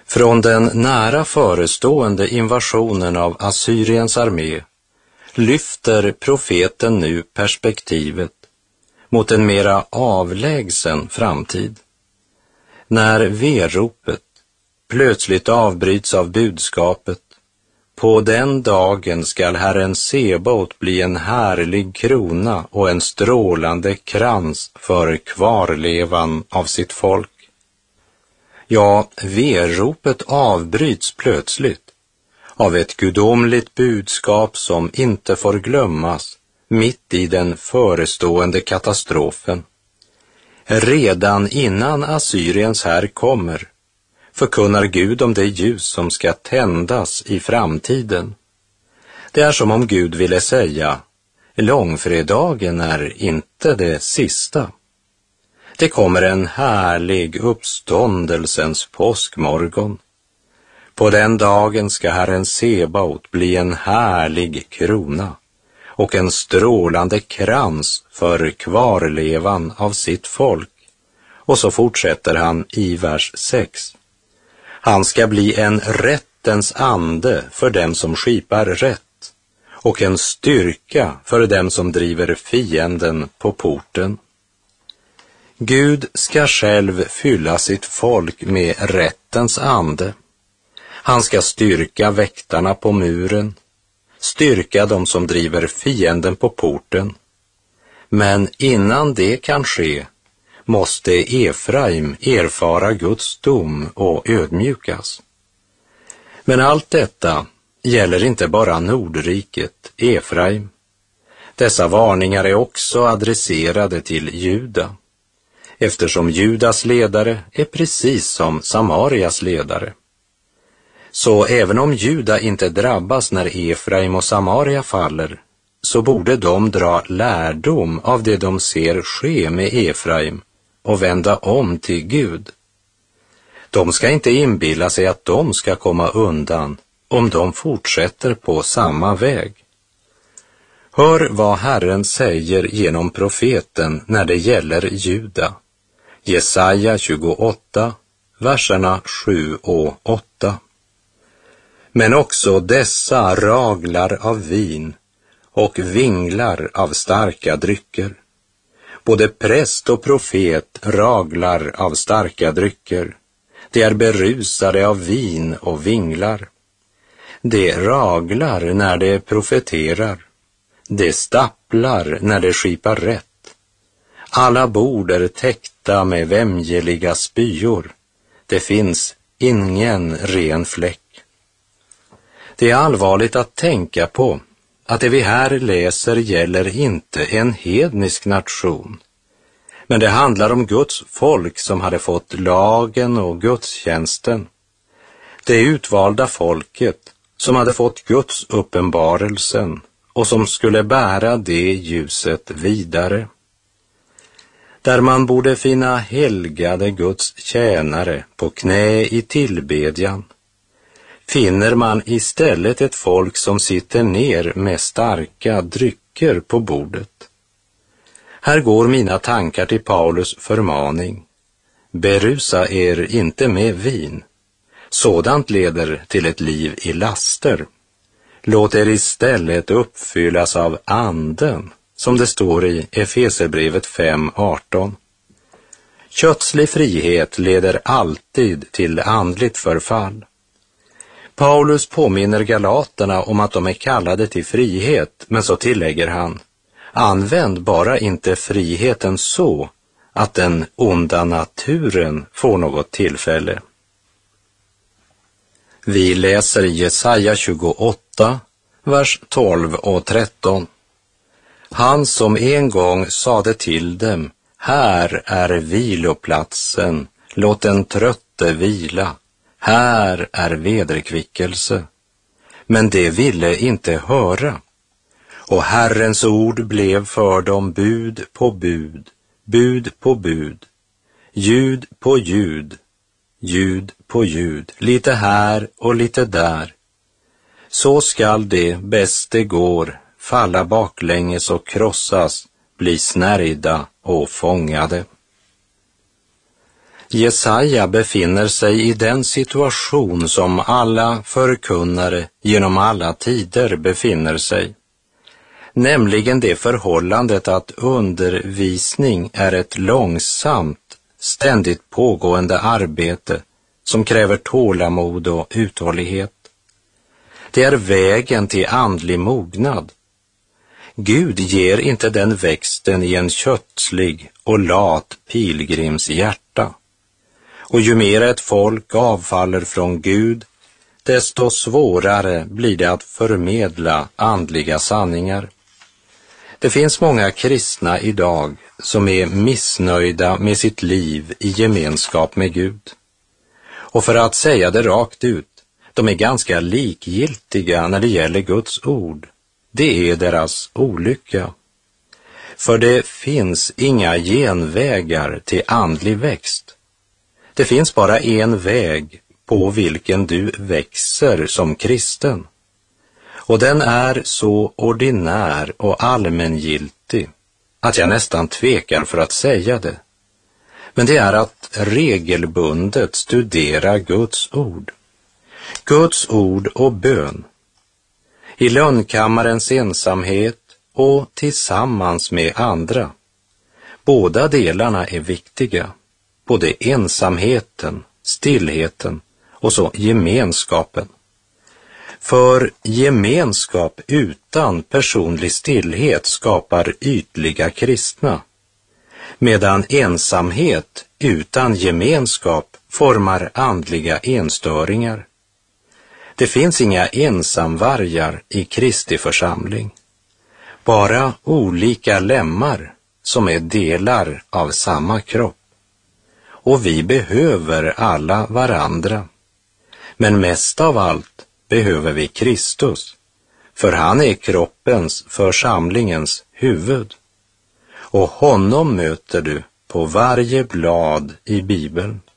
Från den nära förestående invasionen av Assyriens armé lyfter profeten nu perspektivet mot en mera avlägsen framtid. När veropet plötsligt avbryts av budskapet: på den dagen skall Herren Sebaot bli en härlig krona och en strålande krans för kvarlevan av sitt folk. Ja, veropet avbryts plötsligt av ett gudomligt budskap som inte får glömmas mitt i den förestående katastrofen. Redan innan Assyriens här kommer förkunnar Gud om det ljus som ska tändas i framtiden. Det är som om Gud ville säga: långfredagen är inte det sista. Det kommer en härlig uppståndelsens påskmorgon. På den dagen ska Herren Sebaot bli en härlig krona och en strålande krans för kvarlevan av sitt folk. Och så fortsätter han i vers 6. Han ska bli en rättens ande för dem som skipar rätt och en styrka för dem som driver fienden på porten. Gud ska själv fylla sitt folk med rättens ande. Han ska styrka väktarna på muren, styrka dem som driver fienden på porten. Men innan det kan ske måste Efraim erfara Guds dom och ödmjukas. Men allt detta gäller inte bara Nordriket, Efraim. Dessa varningar är också adresserade till Juda, eftersom Judas ledare är precis som Samarias ledare. Så även om Juda inte drabbas när Efraim och Samaria faller, så borde de dra lärdom av det de ser ske med Efraim och vända om till Gud. De ska inte inbilla sig att de ska komma undan om de fortsätter på samma väg. Hör vad Herren säger genom profeten när det gäller Juda. Jesaja 28, verserna 7 och 8. Men också dessa raglar av vin och vinglar av starka drycker. Både präst och profet raglar av starka drycker. De är berusade av vin och vinglar. De raglar när de profeterar. De stapplar när de skipar rätt. Alla bord är täckta med vämjeliga spyor. Det finns ingen ren fläck. Det är allvarligt att tänka på att det vi här läser gäller inte en hednisk nation, men det handlar om Guds folk som hade fått lagen och gudstjänsten. Det utvalda folket som hade fått Guds uppenbarelsen och som skulle bära det ljuset vidare. Där man borde finna helgade Guds tjänare på knä i tillbedjan, finner man istället ett folk som sitter ner med starka drycker på bordet. Här går mina tankar till Paulus förmaning: berusa er inte med vin. Sådant leder till ett liv i laster. Låt er istället uppfyllas av anden, som det står i Efeserbrevet 5:18. Kötslig frihet leder alltid till andligt förfall. Paulus påminner galaterna om att de är kallade till frihet, men så tillägger han: använd bara inte friheten så att den onda naturen får något tillfälle. Vi läser i Jesaja 28, vers 12 och 13. Han som en gång sade till dem: här är viloplatsen, låt den trötte vila. Här är vederkvickelse. Men de ville inte höra. Och Herrens ord blev för dem bud på bud, bud på bud, ljud på ljud, ljud på ljud, lite här och lite där. Så skall det bäst det går falla baklänges och krossas, bli snärjda och fångade. Jesaja befinner sig i den situation som alla förkunnare genom alla tider befinner sig. Nämligen det förhållandet att undervisning är ett långsamt, ständigt pågående arbete som kräver tålamod och uthållighet. Det är vägen till andlig mognad. Gud ger inte den växten i en kötslig och lat pilgrims hjärta. Och ju mer ett folk avfaller från Gud, desto svårare blir det att förmedla andliga sanningar. Det finns många kristna idag som är missnöjda med sitt liv i gemenskap med Gud. Och för att säga det rakt ut, de är ganska likgiltiga när det gäller Guds ord. Det är deras olycka. För det finns inga genvägar till andlig växt. Det finns bara en väg på vilken du växer som kristen. Och den är så ordinär och allmängiltig att jag nästan tvekar för att säga det. Men det är att regelbundet studera Guds ord. Guds ord och bön. I lönnkammarens ensamhet och tillsammans med andra. Båda delarna är viktiga. Både ensamheten, stillheten och så gemenskapen. För gemenskap utan personlig stillhet skapar ytliga kristna, medan ensamhet utan gemenskap formar andliga enstöringar. Det finns inga ensamvargar i Kristi församling, bara olika lemmar som är delar av samma kropp. Och vi behöver alla varandra, men mest av allt behöver vi Kristus, för han är kroppens, församlingens huvud. Och honom möter du på varje blad i Bibeln.